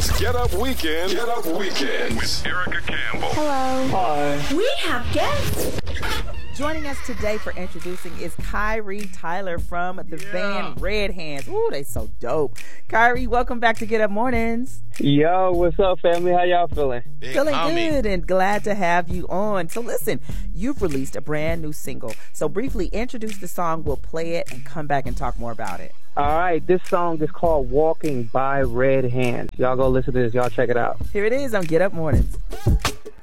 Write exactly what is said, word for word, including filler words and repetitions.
It's Get Up Weekend. Get Up Weekend with Erica Campbell. Hello. Hi. We have guests. Joining us today for introducing is Kyrie Tyler from the Yeah. band Red Hands. Ooh, they so dope. Kyrie, welcome back to Get Up Mornings. Yo, what's up, family? How y'all feeling? Big Feeling homie. good and glad to have you on. So listen, you've released a brand new single. So briefly introduce the song, we'll play it, and come back and talk more about it. All right, this song is called Walking by Red Hands. Y'all go listen to this. Y'all check it out. Here it is on Get Up Mornings.